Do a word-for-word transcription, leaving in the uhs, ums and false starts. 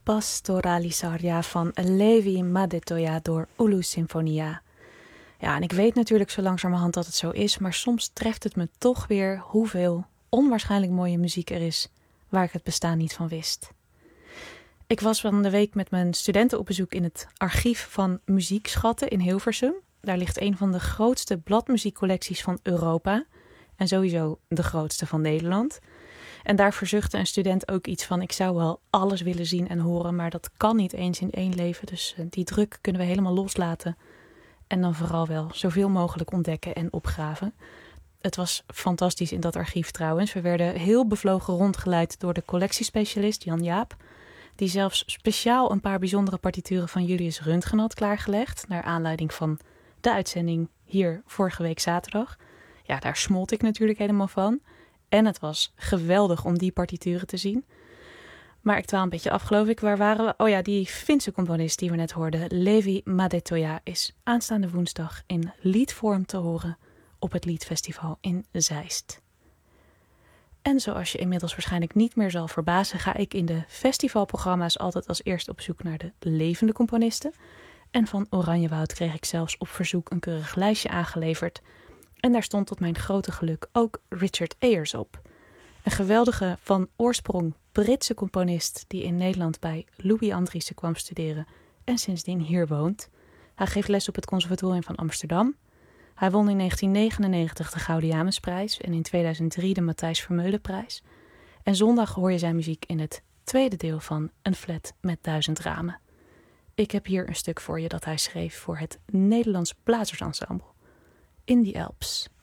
Pastoralisaria van Levi Madetoja door Oulu Sinfonia. Ja, en ik weet natuurlijk zo langzamerhand dat het zo is, maar soms treft het me toch weer hoeveel onwaarschijnlijk mooie muziek er is waar ik het bestaan niet van wist. Ik was van de week met mijn studenten op bezoek in het archief van Muziekschatten in Hilversum. Daar ligt een van de grootste bladmuziekcollecties van Europa en sowieso de grootste van Nederland. En daar verzuchtte een student ook iets van: ik zou wel alles willen zien en horen, maar dat kan niet eens in één leven. Dus die druk kunnen we helemaal loslaten. En dan vooral wel zoveel mogelijk ontdekken en opgraven. Het was fantastisch in dat archief trouwens. We werden heel bevlogen rondgeleid door de collectiespecialist Jan Jaap, die zelfs speciaal een paar bijzondere partituren van Julius Röntgen had klaargelegd, naar aanleiding van de uitzending hier vorige week zaterdag. Ja, daar smolt ik natuurlijk helemaal van. En het was geweldig om die partituren te zien. Maar ik dwaal een beetje af, geloof ik. Waar waren we? Oh ja, die Finse componist die we net hoorden, Levi Madetoja, is aanstaande woensdag in liedvorm te horen op het Liedfestival in Zeist. En zoals je inmiddels waarschijnlijk niet meer zal verbazen, ga ik in de festivalprogramma's altijd als eerst op zoek naar de levende componisten. En van Oranjewoud kreeg ik zelfs op verzoek een keurig lijstje aangeleverd. En daar stond tot mijn grote geluk ook Richard Ayers op. Een geweldige, van oorsprong Britse componist die in Nederland bij Louis Andriessen kwam studeren en sindsdien hier woont. Hij geeft les op het Conservatorium van Amsterdam. Hij won in negentien negenennegentig de Gouden Jamersprijs en in tweeduizend drie de Matthijs Vermeulenprijs. En zondag hoor je zijn muziek in het tweede deel van Een flat met duizend ramen. Ik heb hier een stuk voor je dat hij schreef voor het Nederlands Blazersensemble. In the Alps.